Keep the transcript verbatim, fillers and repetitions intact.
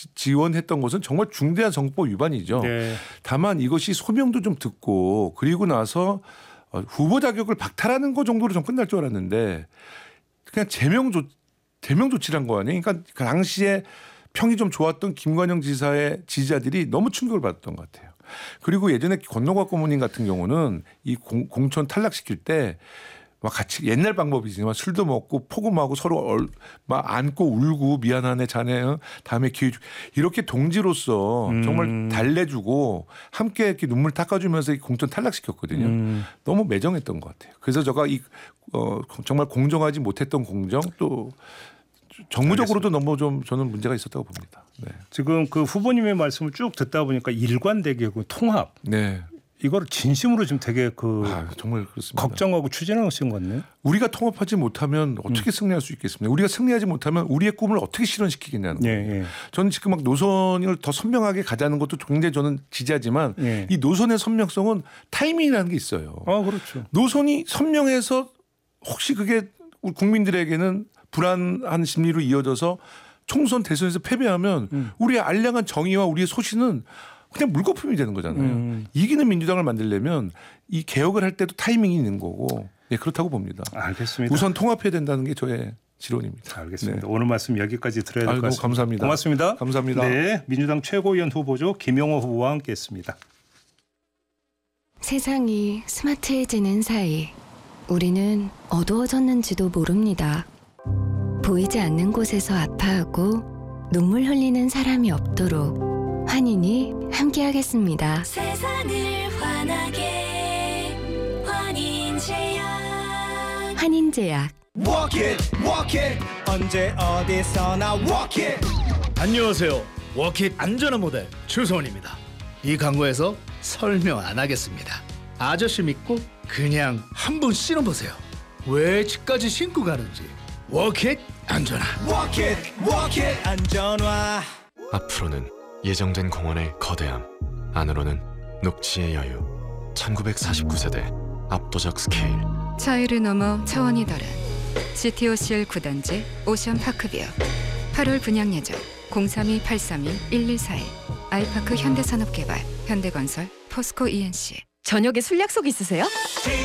지원했던 것은 정말 중대한 선거법 위반이죠. 네. 다만 이것이 소명도 좀 듣고 그리고 나서 후보 자격을 박탈하는 것 정도로 좀 끝날 줄 알았는데 그냥 제명 조 제명 조치를 한 거 아니에요. 그러니까 그 당시에 평이 좀 좋았던 김관영 지사의 지지자들이 너무 충격을 받았던 것 같아요. 그리고 예전에 권노갑 고모님 같은 경우는 이 공, 공천 탈락시킬 때 막 같이 옛날 방법이지만 술도 먹고 포금하고 서로 얼, 막 안고 울고 미안하네 자네 다음에 기회 주 이렇게 동지로서 음. 정말 달래주고 함께 이렇게 눈물 닦아주면서 공천 탈락시켰거든요. 음. 너무 매정했던 것 같아요. 그래서 제가 이 어, 정말 공정하지 못했던 공정 또 정무적으로도 알겠습니다. 너무 좀 저는 문제가 있었다고 봅니다. 네. 지금 그 후보님의 말씀을 쭉 듣다 보니까 일관되게 그 통합. 네. 이걸 진심으로 좀 되게 그 아, 정말 그렇습니다. 걱정하고 추진하신 것 같네요. 우리가 통합하지 못하면 어떻게 음. 승리할 수 있겠습니까? 우리가 승리하지 못하면 우리의 꿈을 어떻게 실현시키겠냐는 거예요. 예, 예. 저는 지금 막 노선을 더 선명하게 가자는 것도 굉장히 저는 지지하지만 예. 이 노선의 선명성은 타이밍이라는 게 있어요. 아, 그렇죠. 노선이 선명해서 혹시 그게 우리 국민들에게는 불안한 심리로 이어져서 총선 대선에서 패배하면 음. 우리의 알량한 정의와 우리의 소신은 그냥 물거품이 되는 거잖아요. 음. 이기는 민주당을 만들려면 이 개혁을 할 때도 타이밍이 있는 거고 네, 그렇다고 봅니다. 알겠습니다. 우선 통합해야 된다는 게 저의 지론입니다. 알겠습니다. 네. 오늘 말씀 여기까지 들어야 될 것 같습니다. 감사합니다. 고맙습니다. 감사합니다. 네, 민주당 최고위원 후보죠. 김용호 후보와 함께했습니다. 세상이 스마트해지는 사이 우리는 어두워졌는지도 모릅니다. 보이지 않는 곳에서 아파하고 눈물 흘리는 사람이 없도록 환인이 함께하겠습니다. 세상을 환하게 환인제약 환인제약 Walk it, walk it. 언제 어디서나 walk it. 안녕하세요. 워킷 안전한 모델 추소원입니다. 이 광고에서 설명 안 하겠습니다. 아저씨 믿고 그냥 한번 신어보세요. 왜 집까지 신고 가는지. 워킷 안전화. Walk it, walk it. 안전화. 앞으로는 예정된 공원의 거대함, 안으로는 녹지의 여유. 천구백사십구 세대 압도적 스케일. 차이를 넘어 차원이 다른 씨티오씨엘 구 단지 오션파크뷰. 팔월 분양 예정 공삼이 팔삼이 일일사일. 아이파크 현대산업개발 현대건설 포스코 이엔씨. 저녁에 술 약속 있으세요?